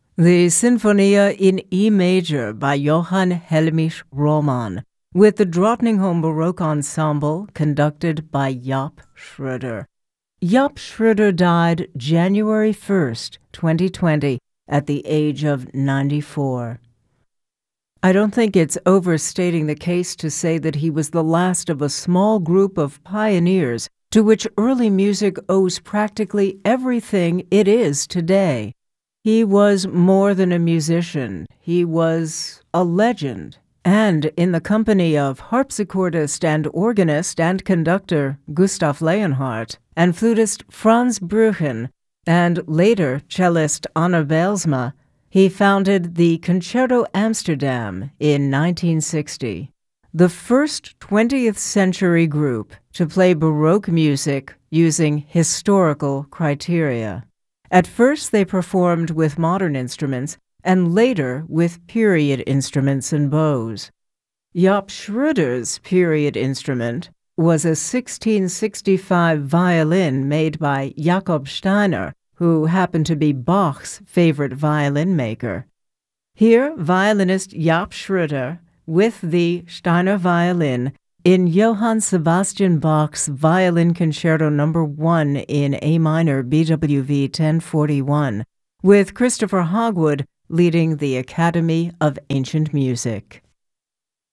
The Sinfonia in E major by Johann Hellmich Roman, with the Drottningholm Baroque Ensemble conducted by Jaap Schröder. Jaap Schröder died January 1st, 2020, at the age of 94. I don't think it's overstating the case to say that he was the last of a small group of pioneers to which early music owes practically everything it is today. He was more than a musician. He was a legend. And in the company of harpsichordist and organist and conductor Gustav Leonhardt and flutist Franz Brüchen and later cellist Anna Bijlsma, he founded the Concerto Amsterdam in 1960, the first 20th century group to play Baroque music using historical criteria. At first, they performed with modern instruments, and later with period instruments and bows. Jaap Schröder's period instrument was a 1665 violin made by Jakob Steiner, who happened to be Bach's favorite violin maker. Here, violinist Jaap Schröder, with the Steiner violin, in Johann Sebastian Bach's Violin Concerto No. 1 in A minor BWV 1041, with Christopher Hogwood leading the Academy of Ancient Music.